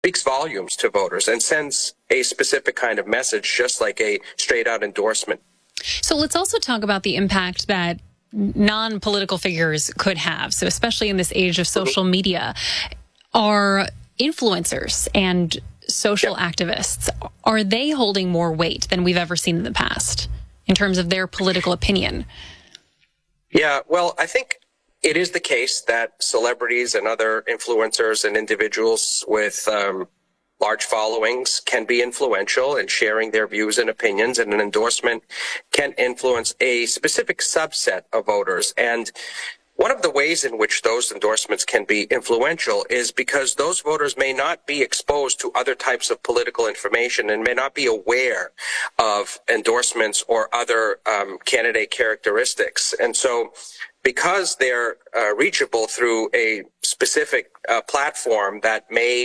speaks volumes to voters and sends a specific kind of message, just like a straight-out endorsement. So let's also talk about the impact that non-political figures could have. So especially in this age of social media, are influencers and social activists, are they holding more weight than we've ever seen in the past in terms of their political opinion? Yeah, well, I think it is the case that celebrities and other influencers and individuals with large followings can be influential in sharing their views and opinions, and an endorsement can influence a specific subset of voters. And one of the ways in which those endorsements can be influential is because those voters may not be exposed to other types of political information and may not be aware of endorsements or other candidate characteristics. And so because they're reachable through a specific platform that may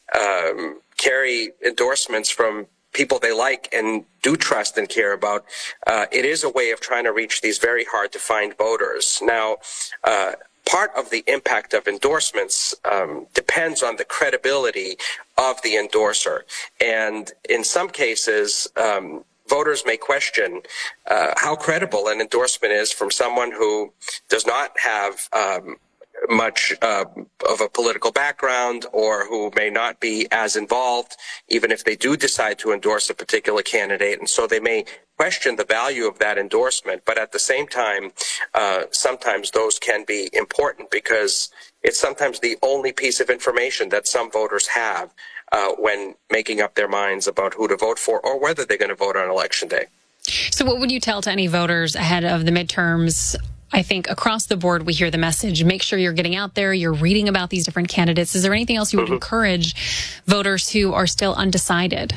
carry endorsements from people they like and do trust and care about, it is a way of trying to reach these very hard to find voters. Now, part of the impact of endorsements depends on the credibility of the endorser. And in some cases, voters may question how credible an endorsement is from someone who does not have much of a political background, or who may not be as involved, even if they do decide to endorse a particular candidate. And so they may question the value of that endorsement. But at the same time, sometimes those can be important because it's sometimes the only piece of information that some voters have when making up their minds about who to vote for or whether they're going to vote on Election Day. So what would you tell to any voters ahead of the midterms? I think across the board, we hear the message, make sure you're getting out there, you're reading about these different candidates. Is there anything else you would encourage voters who are still undecided?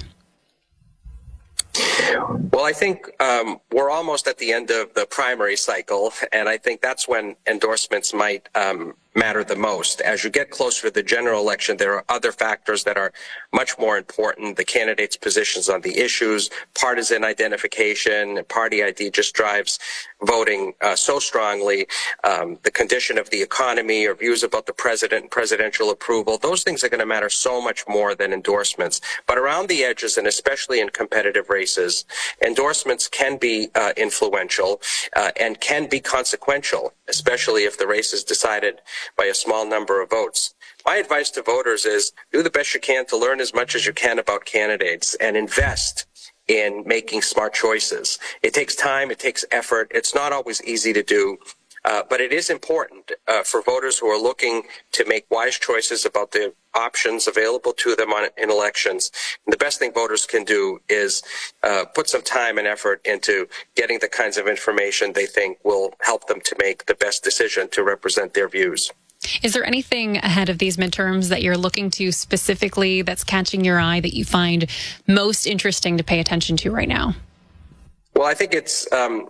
Well, I think we're almost at the end of the primary cycle, and I think that's when endorsements might matter the most. As you get closer to the general election, there are other factors that are much more important. The candidates' positions on the issues, partisan identification, party ID just drives voting so strongly. The condition of the economy or views about the president and presidential approval, those things are going to matter so much more than endorsements. But around the edges, and especially in competitive races, endorsements can be influential and can be consequential, especially if the race is decided by a small number of votes. My advice to voters is do the best you can to learn as much as you can about candidates and invest in making smart choices. It takes time, it takes effort. It's not always easy to do, but it is important for voters who are looking to make wise choices about the options available to them in elections. And the best thing voters can do is put some time and effort into getting the kinds of information they think will help them to make the best decision to represent their views. Is there anything ahead of these midterms that you're looking to specifically that's catching your eye that you find most interesting to pay attention to right now? Well, I think it's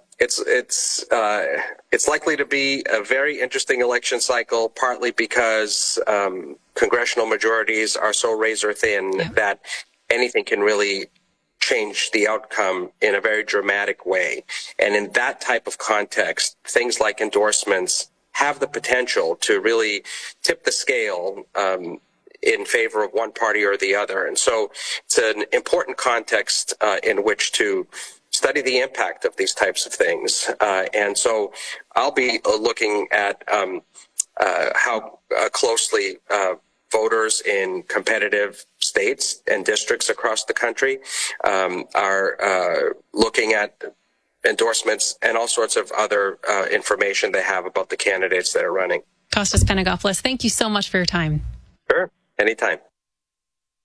likely to be a very interesting election cycle, partly because congressional majorities are so razor thin that anything can really change the outcome in a very dramatic way. And in that type of context, things like endorsements have the potential to really tip the scale in favor of one party or the other. And so it's an important context in which to study the impact of these types of things. And so I'll be looking at how closely voters in competitive states and districts across the country are looking at endorsements and all sorts of other information they have about the candidates that are running. Kostas Panagopoulos, thank you so much for your time. Sure, anytime.